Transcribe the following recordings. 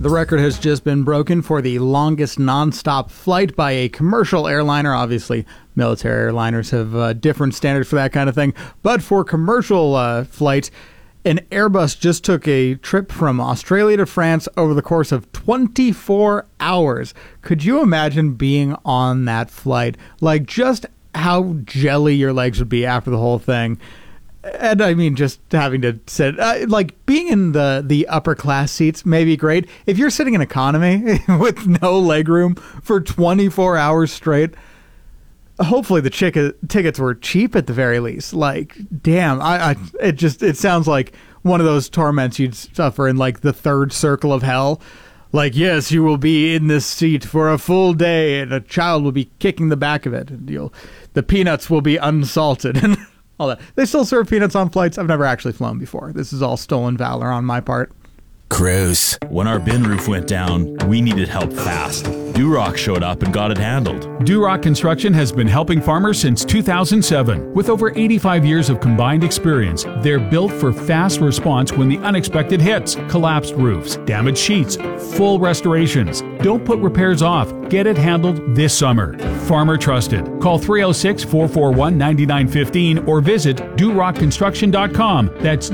The record has just been broken for the longest nonstop flight by a commercial airliner. Obviously, military airliners have different standards for that kind of thing. But for commercial flight, an Airbus just took a trip from Australia to France over the course of 24 hours. Could you imagine being on that flight? Like, just how jelly your legs would be after the whole thing. And I mean, just having to sit, like being in the upper class seats may be great. If you're sitting in economy with no leg room for 24 hours straight, hopefully the tickets were cheap at the very least. Like, damn, it sounds like one of those torments you'd suffer in like the third circle of hell. Like, yes, you will be in this seat for a full day, and a child will be kicking the back of it, and the peanuts will be unsalted, and all that. They still serve peanuts on flights. I've never actually flown before. This is all stolen valor on my part. Cruise. When our bin roof went down, we needed help fast. Durock showed up and got it handled. Durock Construction has been helping farmers since 2007. With over 85 years of combined experience, they're built for fast response when the unexpected hits. Collapsed roofs, damaged sheets, full restorations. Don't put repairs off. Get it handled this summer. Farmer trusted. Call 306-441-9915 or visit DurockConstruction.com. That's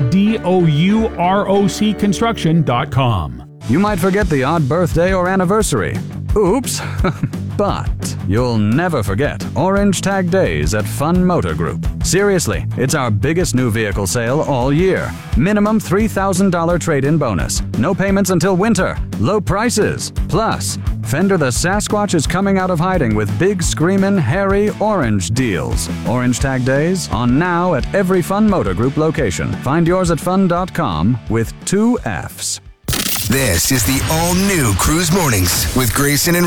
DOUROC Construction.com. You might forget the odd birthday or anniversary. Oops. But you'll never forget Orange Tag Days at Fun Motor Group. Seriously, it's our biggest new vehicle sale all year. Minimum $3,000 trade-in bonus. No payments until winter. Low prices. Plus, Fender the Sasquatch is coming out of hiding with big screamin' hairy orange deals. Orange Tag Days on now at every Fun Motor Group location. Find yours at fun.com with 2 Fs. This is the all-new Cruise Mornings with Grayson and